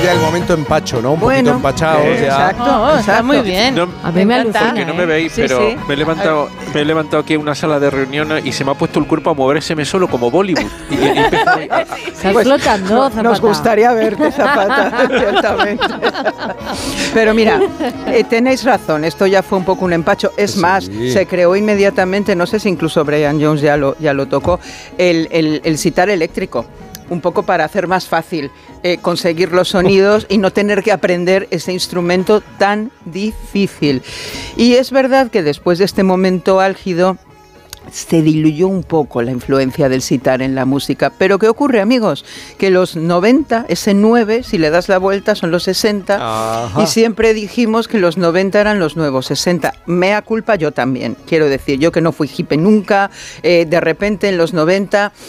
ya el momento empacho, ¿no? Un poquito Bueno, empachados ya. Exacto, está muy bien. No, A mí me encanta. alucina. que no me veis, Sí, pero sí. me he levantado aquí en una sala de reuniones y se me ha puesto el cuerpo a movérseme solo como Bollywood. Y empezó a- Estás Pues, flotando, Zapata. Nos gustaría verte, Zapata, ciertamente. Pero mira, tenéis razón, esto ya fue un poco un empacho. Es Sí. más, se creó inmediatamente, no sé si incluso Brian Jones ya lo tocó, el sitar eléctrico. Un poco para hacer más fácil conseguir los sonidos y no tener que aprender ese instrumento tan difícil. Y es verdad que después de este momento álgido se diluyó un poco la influencia del sitar en la música. Pero ¿qué ocurre, amigos? Que los 90, ese 9, si le das la vuelta, son los 60. Ajá. Y siempre dijimos que los 90 eran los nuevos 60. Mea culpa yo también. Quiero decir, yo que no fui hippie nunca, de repente en los 90